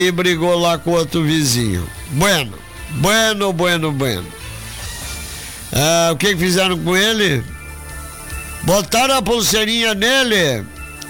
e brigou lá com outro vizinho. Bueno. O que fizeram com ele? Botaram a pulseirinha nele.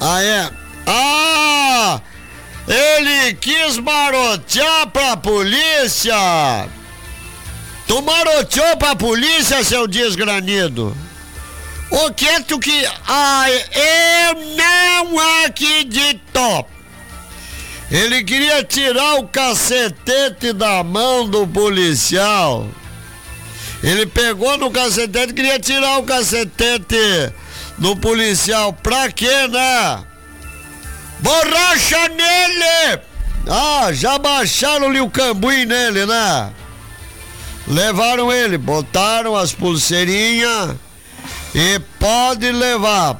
Ele quis marotear pra polícia. Tu maroteou pra polícia, seu desgranido? O que tu que... eu não acredito. Ele queria tirar o cacetete da mão do policial. Ele pegou no cacetete, queria tirar o cacetete do policial. Pra quê, né? Borracha nele! Já baixaram-lhe o cambuí nele, né? Levaram ele, botaram as pulseirinhas e pode levar,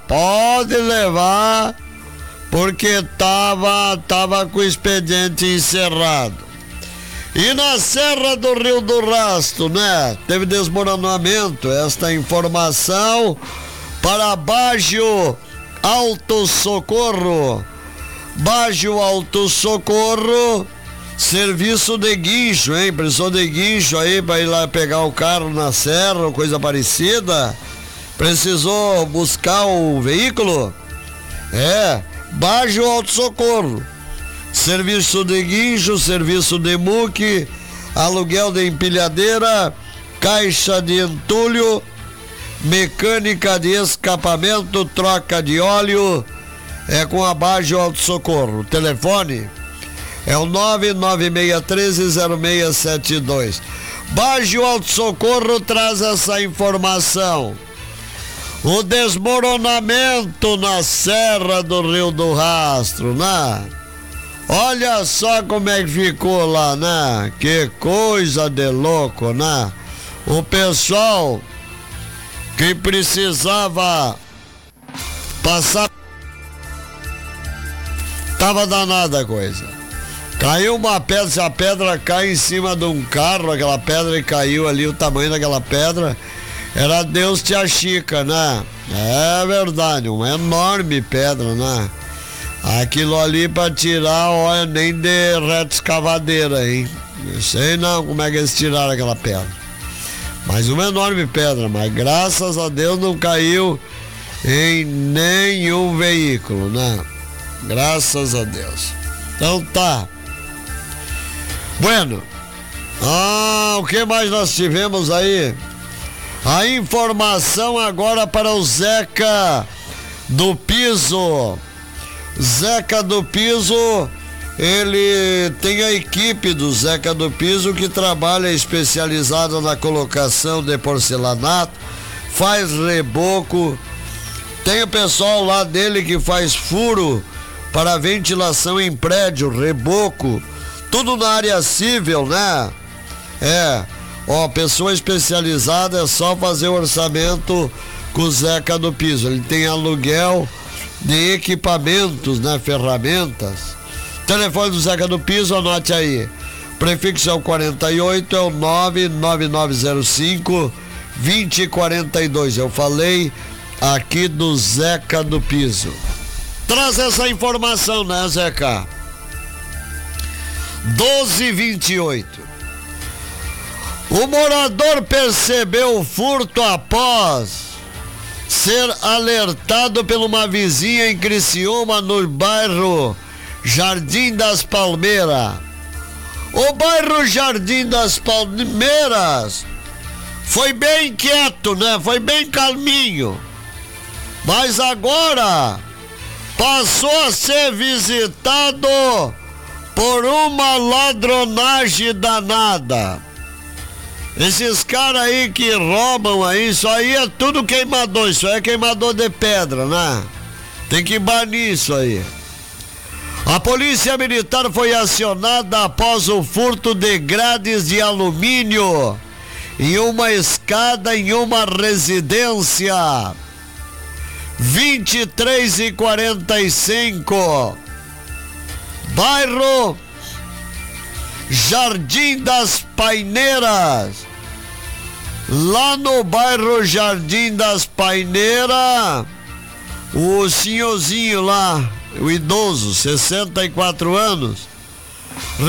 porque tava com o expediente encerrado. E na Serra do Rio do Rastro, né? Teve desmoronamento. Esta informação para Baggio Alto Socorro. Baggio Alto Socorro, serviço de guincho, hein? Precisou de guincho aí para ir lá pegar o carro na serra ou coisa parecida. Precisou buscar o veículo? Baggio Alto Socorro. Serviço de guincho, serviço de muque, aluguel de empilhadeira, caixa de entulho, mecânica de escapamento, troca de óleo, com a Baggio Alto Socorro. O telefone é o 996130672. Baggio Alto Socorro traz essa informação. O desmoronamento na Serra do Rio do Rastro, né? Olha só como é que ficou lá, né? Que coisa de louco, né? O pessoal que precisava passar, tava danada a coisa. Caiu uma pedra, se a pedra cai em cima de um carro, aquela pedra e caiu ali, o tamanho daquela pedra, era Deus te achica, né? É verdade, uma enorme pedra, né? Aquilo ali pra tirar, olha, nem de reta escavadeira, hein? Não sei não como é que eles tiraram aquela pedra. Mas uma enorme pedra, mas graças a Deus não caiu em nenhum veículo, né? Graças a Deus. Então tá. Bueno. O que mais nós tivemos aí? A informação agora para o Zeca do Piso. Zeca do Piso, ele tem a equipe do Zeca do Piso que trabalha especializada na colocação de porcelanato, faz reboco, tem o pessoal lá dele que faz furo para ventilação em prédio, reboco, tudo na área civil, né? Pessoa especializada, é só fazer o orçamento com o Zeca do Piso. Ele tem aluguel de equipamentos, né? Ferramentas. Telefone do Zeca do Piso, anote aí. Prefixo é o 48, é o 99905-2042. Eu falei aqui do Zeca do Piso. Traz essa informação, né, Zeca? 12h28. O morador percebeu o furto após ser alertado por uma vizinha em Criciúma, no bairro Jardim das Palmeiras. O bairro Jardim das Palmeiras foi bem quieto, né? Foi bem calminho. Mas agora passou a ser visitado por uma ladronagem danada. Esses caras aí que roubam aí, isso aí é tudo queimador, isso aí é queimador de pedra, né? Tem que banir isso aí. A polícia militar foi acionada após o furto de grades de alumínio em uma escada em uma residência. 23h45, bairro Jardim das Paineiras. Lá no bairro Jardim das Paineiras, o senhorzinho lá, o idoso, 64 anos,